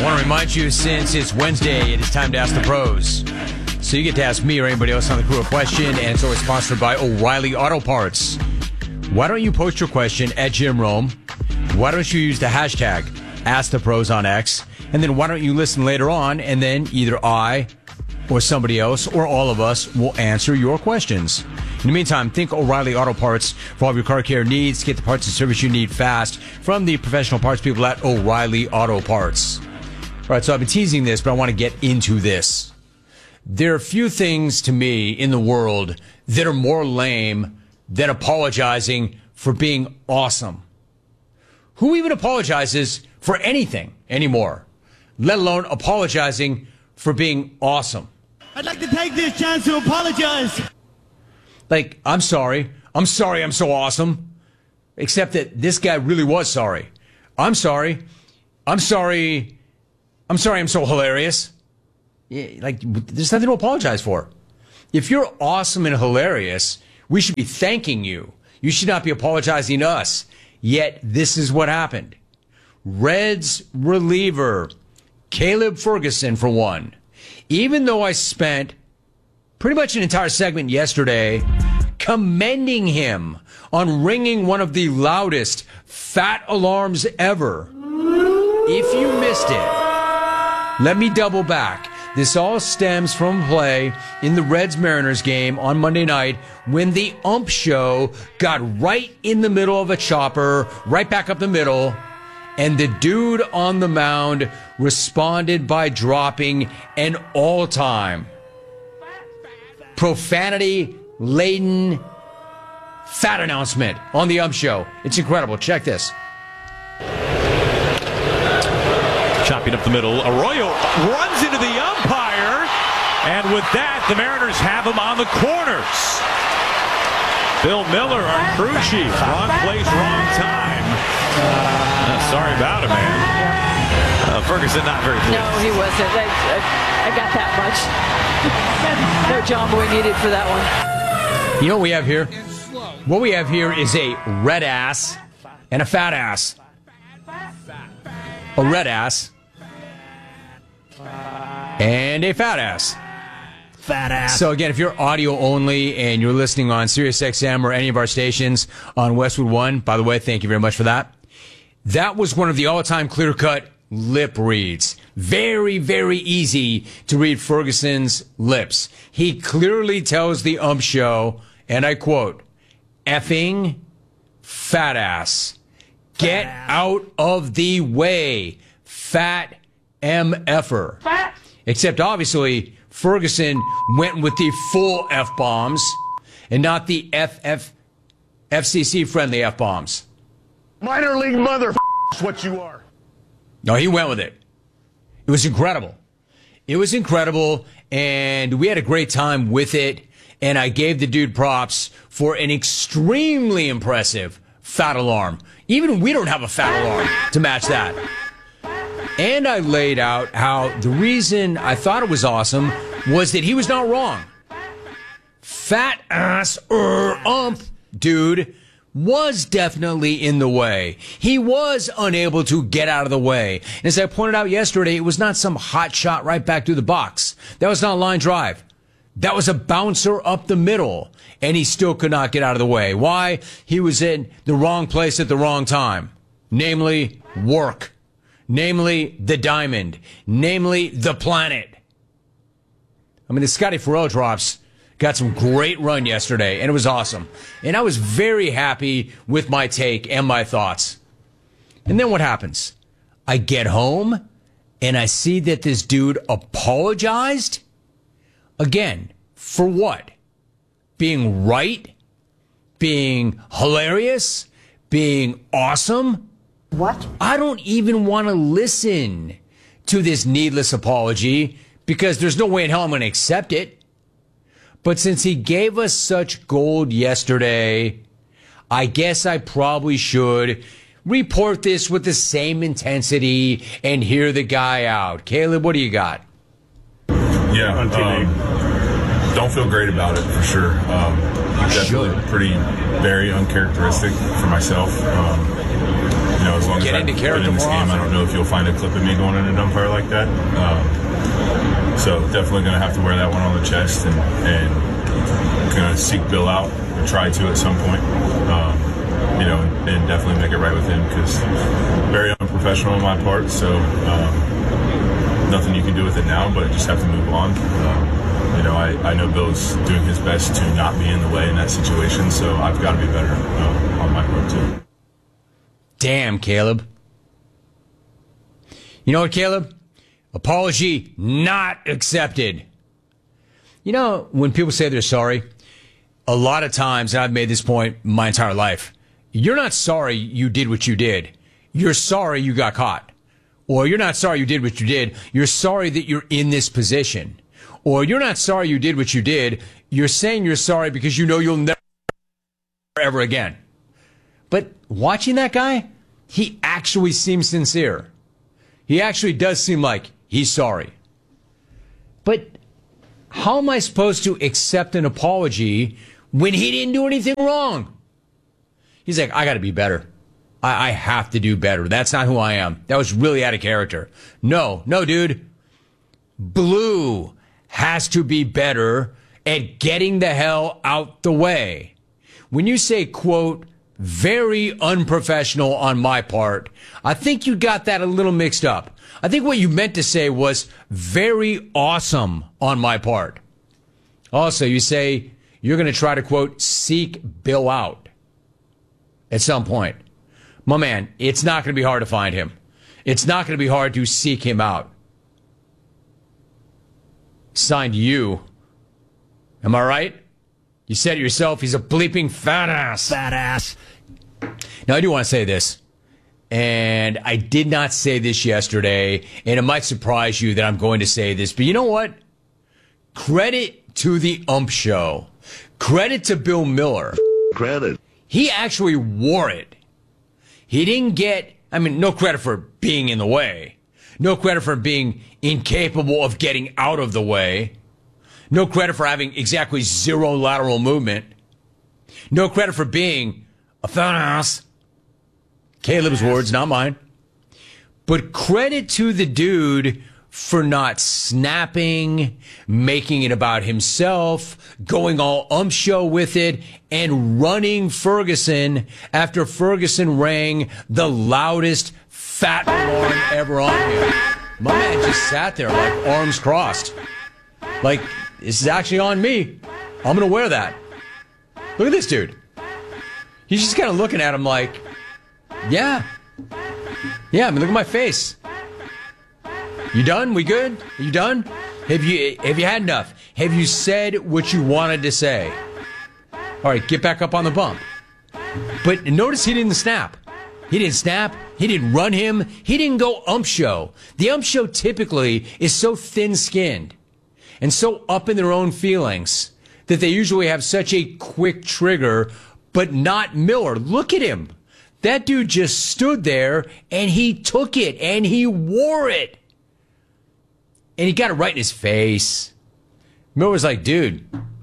want to remind you, since it's Wednesday, it is time to ask the pros. So you get to ask me or anybody else on the crew a question, and it's always sponsored by O'Reilly Auto Parts. Why don't you post your question at Jim Rome? Why don't you use the hashtag #AskThePros on X? And then why don't you listen later on, and then either I or somebody else or all of us will answer your questions. In the meantime, think O'Reilly Auto Parts for all of your car care needs. Get the parts and service you need fast from the professional parts people at O'Reilly Auto Parts. All right, so I've been teasing this, but I want to get into this. There are few things to me in the world that are more lame than apologizing for being awesome. Who even apologizes for anything anymore, let alone apologizing for being awesome? I'd like to take this chance to apologize. Like, I'm sorry I'm so awesome. Except that this guy really was sorry. I'm sorry I'm so hilarious. Yeah, like, there's nothing to apologize for. If you're awesome and hilarious, we should be thanking you. You should not be apologizing to us. Yet, this is what happened. Reds reliever Caleb Ferguson, for one. Even though I spent pretty much an entire segment yesterday commending him on ringing one of the loudest fat alarms ever. If you missed it, let me double back. This all stems from play in the Reds-Mariners game on Monday night when the ump show got right in the middle of a chopper, right back up the middle, and the dude on the mound responded by dropping an all-time profanity-laden fat announcement on the ump show. It's incredible. Check this. Chopping up the middle, Arroyo runs into the umpire, and with that, the Mariners have him on the corners. Bill Miller, our crew chief, wrong place, wrong time. Sorry about it, man. Ferguson not very pleased. No, he wasn't. I got that much. No John Boy needed for that one. You know what we have here? What we have here is a red ass and a fat ass. A red ass and a fat ass. Fat ass. So again, if you're audio only and you're listening on SiriusXM or any of our stations on Westwood One, by the way, thank you very much for that. That was one of the all-time clear-cut lip reads. Very, very easy to read Ferguson's lips. He clearly tells the ump show, and I quote, "Effing fat ass. Get out of the way, fat MFer." Except obviously Ferguson went with the full F-bombs and not the FCC friendly F-bombs. Minor league mother is what you are. No, he went with it. It was incredible. It was incredible, and we had a great time with it, and I gave the dude props for an extremely impressive fat alarm. Even we don't have a fat alarm to match that. And I laid out how the reason I thought it was awesome was that he was not wrong. Fat ass ump dude was definitely in the way. He was unable to get out of the way. And as I pointed out yesterday, it was not some hot shot right back through the box. That was not a line drive. That was a bouncer up the middle, and he still could not get out of the way. Why? He was in the wrong place at the wrong time. Namely, work. Namely, the diamond. Namely, the planet. I mean, the Scotty Farrell drops got some great run yesterday, and it was awesome. And I was very happy with my take and my thoughts. And then what happens? I get home, and I see that this dude apologized. Again, for what? Being right? Being hilarious? Being awesome? What? I don't even want to listen to this needless apology because there's no way in hell I'm going to accept it. But since he gave us such gold yesterday, I guess I probably should report this with the same intensity and hear the guy out. Caleb, what do you got? Yeah, don't feel great about it for sure. Definitely very uncharacteristic for myself. as long Get as into I character play in this more game, often. I don't know if you'll find a clip of me going in an umpire like that. So definitely going to have to wear that one on the chest and going to seek Bill out or try to at some point. And definitely make it right with him because very unprofessional on my part. So nothing you can do with it now, but just have to move on. I know Bill's doing his best to not be in the way in that situation, so I've got to be better on my part too. Damn, Caleb. You know what, Caleb? Apology not accepted. You know, when people say they're sorry, a lot of times, and I've made this point my entire life, you're not sorry you did what you did. You're sorry you got caught. Or you're not sorry you did what you did. You're sorry that you're in this position. Or you're not sorry you did what you did. You're saying you're sorry because you know you'll never ever again. But watching that guy, he actually seems sincere. He actually does seem like he's sorry. But how am I supposed to accept an apology when he didn't do anything wrong? He's like, I got to be better. I have to do better. That's not who I am. That was really out of character. No, dude. Blue has to be better at getting the hell out the way. When you say, quote, very unprofessional on my part, I think you got that a little mixed up. I think what you meant to say was very awesome on my part. Also, you say you're going to try to, quote, seek Bill out at some point. My man, it's not going to be hard to find him. It's not going to be hard to seek him out. Signed you. Am I right? You said it yourself, he's a bleeping fat ass. Fat ass. Now, I do want to say this, and I did not say this yesterday, and it might surprise you that I'm going to say this, but you know what? Credit to the ump show. Credit to Bill Miller. Credit. He actually wore it. He didn't get, no credit for being in the way. No credit for being incapable of getting out of the way. No credit for having exactly zero lateral movement. No credit for being a fat ass. Caleb's words, not mine. But credit to the dude for not snapping, making it about himself, going all ump show with it, and running Ferguson after Ferguson rang the loudest fat alarm ever on him. My man just sat there like arms crossed. Like, this is actually on me. I'm going to wear that. Look at this dude. He's just kind of looking at him like, yeah, look at my face. You done? We good? Are you done? Have you had enough? Have you said what you wanted to say? All right, get back up on the bump. But notice he didn't snap. He didn't snap. He didn't run him. He didn't go ump show. The ump show typically is so thin-skinned and so up in their own feelings that they usually have such a quick trigger, but not Miller. Look at him. That dude just stood there and he took it and he wore it. And he got it right in his face. Miller was like, dude's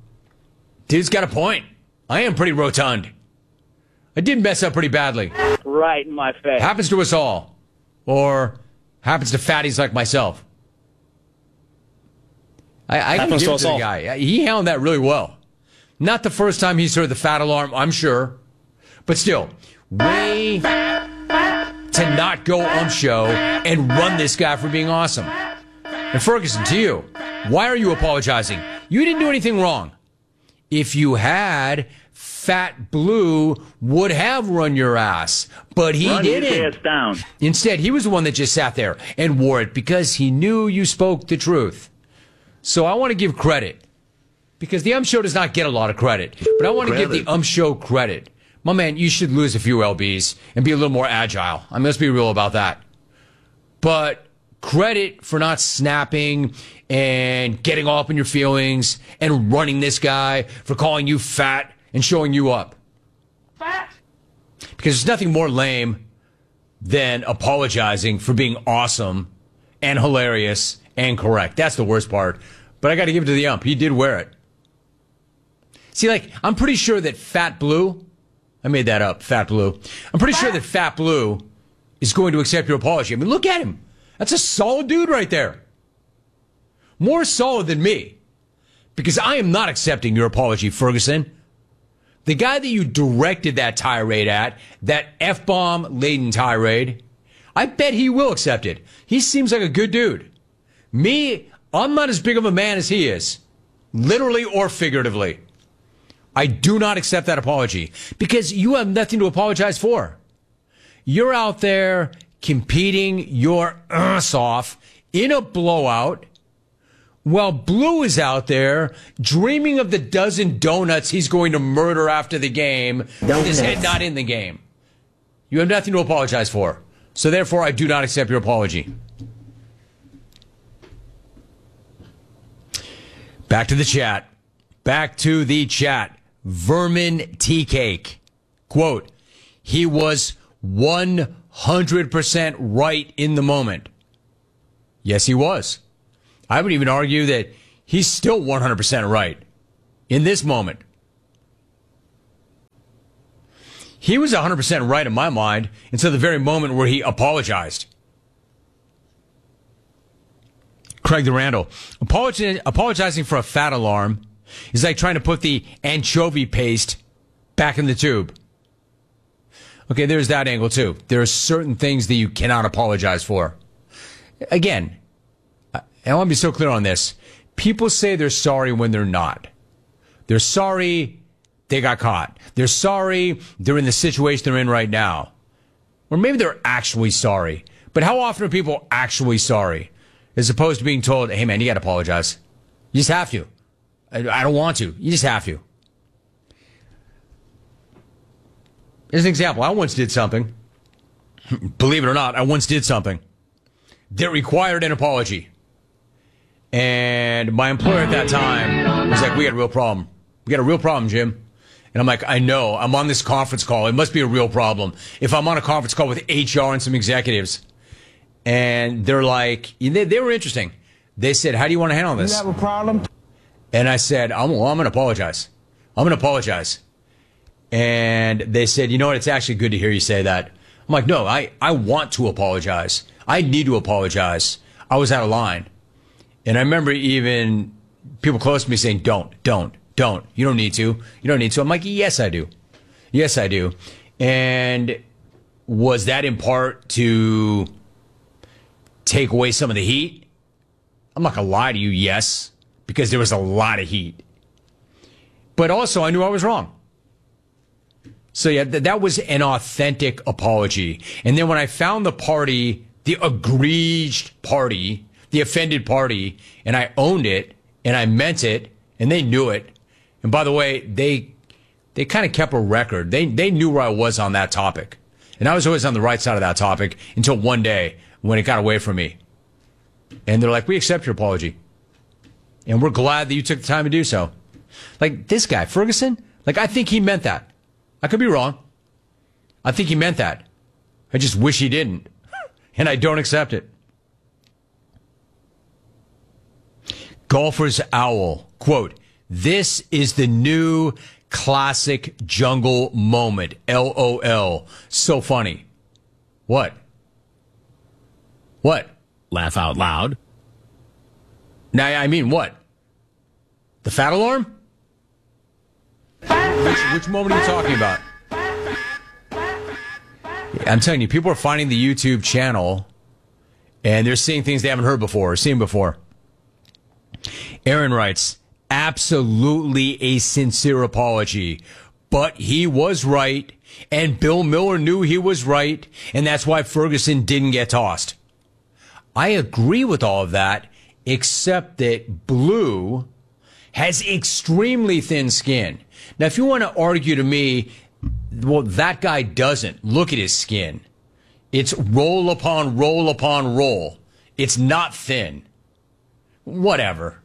got a point. I am pretty rotund. I did mess up pretty badly. Right in my face. Happens to us all. Or happens to fatties like myself. I can give it to the guy. He handled that really well. Not the first time he's heard the fat alarm, I'm sure. But still, way to not go ump show and run this guy for being awesome. And Ferguson, to you, why are you apologizing? You didn't do anything wrong. If you had, Fat Blue would have run your ass, but he didn't. His ass down. Instead, he was the one that just sat there and wore it because he knew you spoke the truth. So I want to give credit, because the ump show does not get a lot of credit, but I want to give the ump show credit. My man, you should lose a few lbs and be a little more agile. Let's be real about that. But credit for not snapping and getting all up in your feelings and running this guy for calling you fat and showing you up. Fat. Because there's nothing more lame than apologizing for being awesome and hilarious and correct. That's the worst part. But I got to give it to the ump. He did wear it. See, I'm pretty sure that Fat Blue, I made that up, Fat Blue. I'm pretty sure that Fat Blue is going to accept your apology. I mean, look at him. That's a solid dude right there. More solid than me. Because I am not accepting your apology, Ferguson. The guy that you directed that tirade at, that F-bomb laden tirade, I bet he will accept it. He seems like a good dude. Me, I'm not as big of a man as he is. Literally or figuratively. I do not accept that apology. Because you have nothing to apologize for. You're out there competing your ass off in a blowout while Blue is out there dreaming of the dozen donuts he's going to murder after the game with his head not in the game. You have nothing to apologize for. So therefore, I do not accept your apology. Back to the chat. Back to the chat. Vermin Tea Cake. Quote, he was 100% right in the moment. Yes, he was. I would even argue that he's still 100% right in this moment. He was 100% right in my mind until the very moment where he apologized. Craig the Randall, apologizing for a fat alarm is like trying to put the anchovy paste back in the tube. Okay, there's that angle too. There are certain things that you cannot apologize for. Again, I want to be so clear on this. People say they're sorry when they're not. They're sorry they got caught. They're sorry they're in the situation they're in right now. Or maybe they're actually sorry. But how often are people actually sorry? As opposed to being told, hey man, you got to apologize. You just have to. I don't want to. You just have to. As an example, I once did something. Believe it or not, I once did something that required an apology. And my employer at that time was like, we got a real problem. We got a real problem, Jim. And I'm like, I know. I'm on this conference call. It must be a real problem. If I'm on a conference call with HR and some executives, and they're like, they were interesting. They said, how do you want to handle this? You have a problem? And I said, I'm going to apologize. I'm going to apologize. And they said, you know what? It's actually good to hear you say that. I'm like, no, I want to apologize. I need to apologize. I was out of line. And I remember even people close to me saying, don't. You don't need to. You don't need to. I'm like, yes, I do. Yes, I do. And was that in part to take away some of the heat? I'm not going to lie to you, yes, because there was a lot of heat. But also, I knew I was wrong. So, yeah, that was an authentic apology. And then when I found the party, the aggrieved party, the offended party, and I owned it, and I meant it, and they knew it. And by the way, they kind of kept a record. They knew where I was on that topic. And I was always on the right side of that topic until one day when it got away from me. And they're like, we accept your apology. And we're glad that you took the time to do so. Like this guy, Ferguson, like I think he meant that. I could be wrong. I think he meant that. I just wish he didn't. And I don't accept it. Golfer's Owl, quote, this is the new classic jungle moment. LOL. So funny. What? What? Laugh out loud. Now, I mean what? The fat alarm? Which moment are you talking about? I'm telling you, people are finding the YouTube channel and they're seeing things they haven't heard before or seen before. Aaron writes, absolutely a sincere apology, but he was right, and Bill Miller knew he was right, and that's why Ferguson didn't get tossed. I agree with all of that, except that Blue has extremely thin skin. Now, if you want to argue to me, well, that guy doesn't. Look at his skin. It's roll upon roll upon roll. It's not thin. Whatever.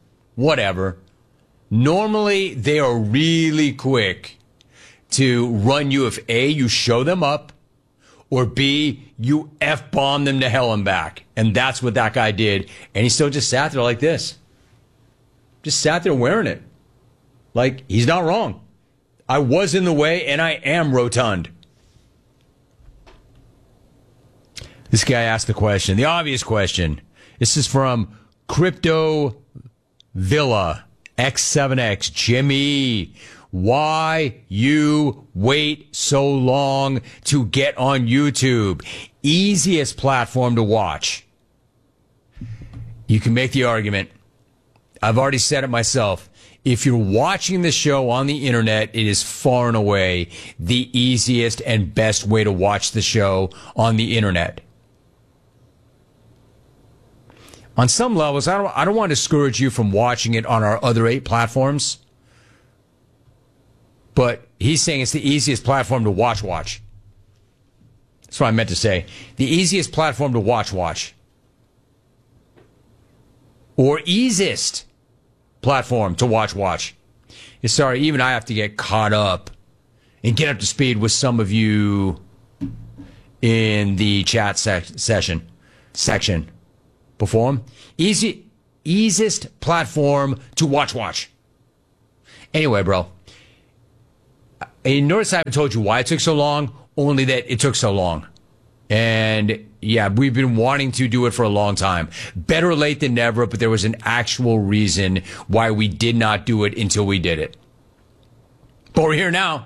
Normally, they are really quick to run you if A, you show them up, or B, you F-bomb them to hell and back. And that's what that guy did. And he still just sat there like this. Just sat there wearing it. Like, he's not wrong. I was in the way, and I am rotund. This guy asked the question, the obvious question. This is from Crypto Villa X7X. Jimmy, why you wait so long to get on YouTube? Easiest platform to watch. You can make the argument. I've already said it myself. If you're watching the show on the internet, it is far and away the easiest and best way to watch the show on the internet. On some levels, I don't want to discourage you from watching it on our other 8 platforms. But he's saying it's the easiest platform to watch. That's what I meant to say. The easiest platform to watch. Or easiest platform to watch. Sorry, even I have to get caught up and get up to speed with some of you in the chat section. Before him. Easiest platform to watch. Anyway, bro. Notice I haven't told you why it took so long, only that it took so long. And yeah, we've been wanting to do it for a long time. Better late than never, but there was an actual reason why we did not do it until we did it. But we're here now.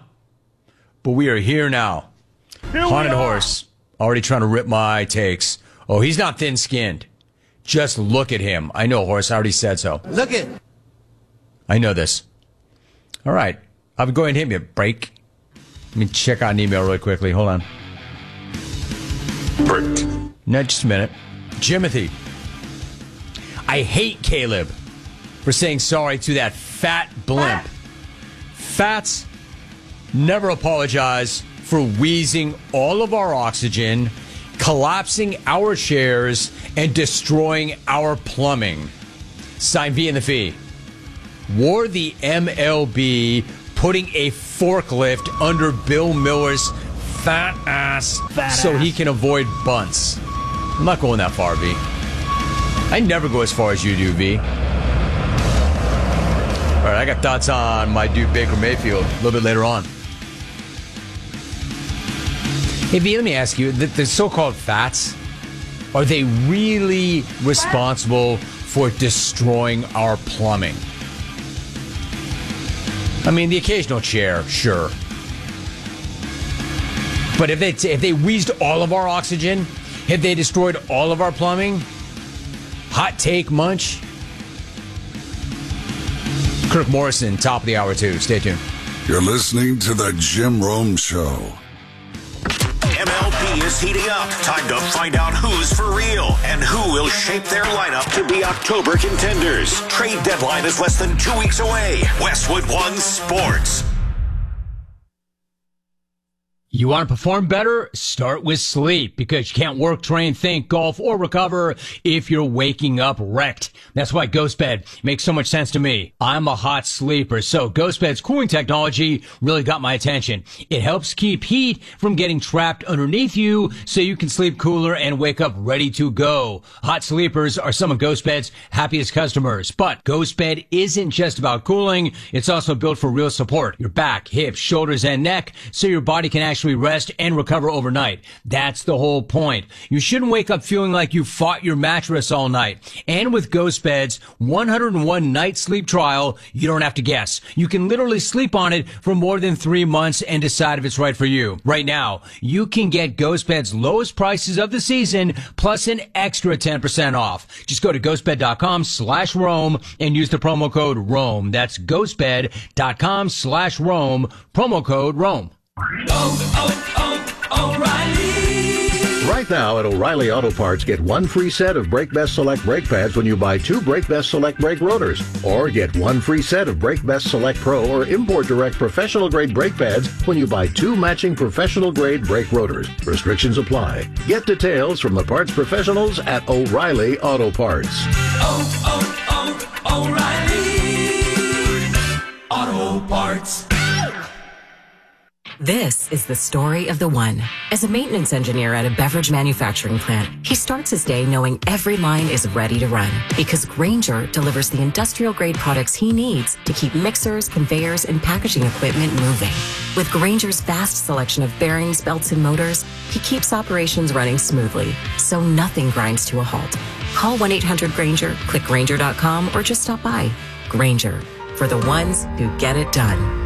Haunted Horse, already trying to rip my takes. Oh, he's not thin-skinned. Just look at him. I know, Horse, I already said so. Look it. I know this. All right. I'll go ahead and hit me a break. Let me check out an email really quickly. Hold on. Break. No, just a minute. Jimothy. I hate Caleb for saying sorry to that fat blimp. Fats never apologize for wheezing all of our oxygen, collapsing our chairs, and destroying our plumbing. Sign V in the fee. Wore the MLB putting a forklift under Bill Miller's fat ass so he can avoid bunts. I'm not going that far, V. I never go as far as you do, V. All right, I got thoughts on my dude Baker Mayfield a little bit later on. Hey, V, let me ask you, the so-called fats, are they really responsible for destroying our plumbing? I mean, the occasional chair, sure. But if they wheezed all of our oxygen, have they destroyed all of our plumbing? Hot take, Munch? Kirk Morrison, top of the hour, too. Stay tuned. You're listening to The Jim Rome Show. MLB is heating up. Time to find out who's for real and who will shape their lineup to be October contenders. Trade deadline is less than 2 weeks away. Westwood One Sports. You want to perform better? Start with sleep, because you can't work, train, think, golf, or recover if you're waking up wrecked. That's why GhostBed makes so much sense to me. I'm a hot sleeper, so GhostBed's cooling technology really got my attention. It helps keep heat from getting trapped underneath you so you can sleep cooler and wake up ready to go. Hot sleepers are some of GhostBed's happiest customers. But GhostBed isn't just about cooling. It's also built for real support. Your back, hips, shoulders, and neck, so your body can actually rest and recover overnight. That's the whole point. You shouldn't wake up feeling like you fought your mattress all night. And with GhostBed's 101 night sleep trial, you don't have to guess. You can literally sleep on it for more than 3 months and decide if it's right for you. Right now, you can get GhostBed's lowest prices of the season plus an extra 10% off. Just go to ghostbed.com/Rome and use the promo code ROME. That's ghostbed.com/Rome, promo code ROME. O'Reilly. Right now at O'Reilly Auto Parts, get one free set of Brake Best Select brake pads when you buy 2 Brake Best Select brake rotors. Or get one free set of Brake Best Select Pro or Import Direct professional grade brake pads when you buy 2 matching professional grade brake rotors. Restrictions apply. Get details from the parts professionals at O'Reilly Auto Parts. O'Reilly Auto Parts. This is the story of the one. As a maintenance engineer at a beverage manufacturing plant, he starts his day knowing every line is ready to run because Grainger delivers the industrial-grade products he needs to keep mixers, conveyors, and packaging equipment moving. With Grainger's vast selection of bearings, belts, and motors, he keeps operations running smoothly, so nothing grinds to a halt. Call 1-800-GRAINGER, click Grainger.com, or just stop by. Grainger, for the ones who get it done.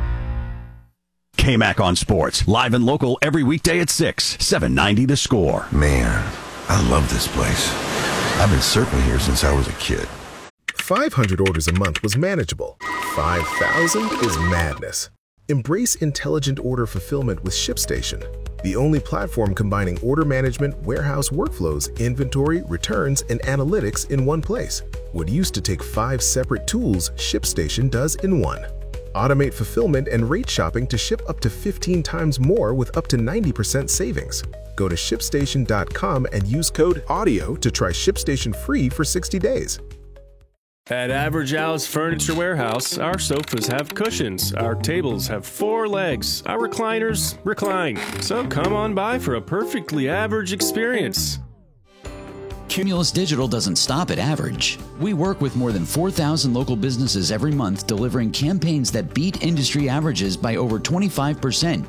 KMAC on Sports, live and local every weekday at 6, 790 The Score. Man, I love this place. I've been surfing here since I was a kid. 500 orders a month was manageable. 5,000 is madness. Embrace intelligent order fulfillment with ShipStation, the only platform combining order management, warehouse workflows, inventory, returns, and analytics in one place. What used to take 5 separate tools, ShipStation does in one. Automate fulfillment and rate shopping to ship up to 15 times more with up to 90% savings. Go to ShipStation.com and use code AUDIO to try ShipStation free for 60 days. At Average Al's Furniture Warehouse, our sofas have cushions, our tables have 4 legs, our recliners recline. So come on by for a perfectly average experience. Cumulus Digital doesn't stop at average. We work with more than 4,000 local businesses every month delivering campaigns that beat industry averages by over 25%.